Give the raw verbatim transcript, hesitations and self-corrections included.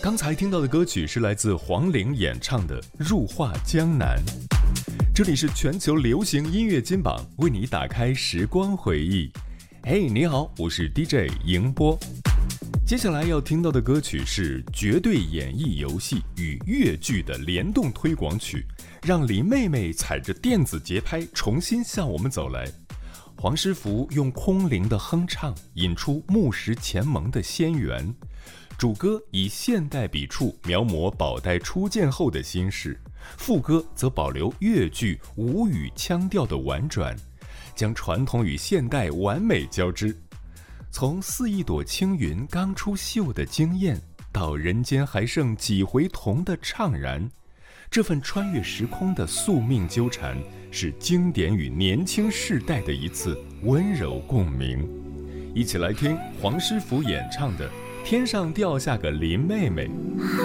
刚才听到的歌曲是来自黄龄演唱的《入画江南》。这里是全球流行音乐金榜，为你打开时光回忆。嘿、hey, 你好，我是 D J 迎波。接下来要听到的歌曲是绝对演绎游戏与粤剧的联动推广曲，让林妹妹踩着电子节拍重新向我们走来。黄师傅用空灵的哼唱引出木石前盟的仙缘，主歌以现代笔触描摹宝黛初见后的心事，副歌则保留粤剧吴语腔调的婉转，将传统与现代完美交织。从似一朵青云刚出岫的惊艳，到人间还剩几回同的怅然，这份穿越时空的宿命纠缠，是经典与年轻世代的一次温柔共鸣。一起来听黄师傅演唱的《天上掉下个林妹妹》。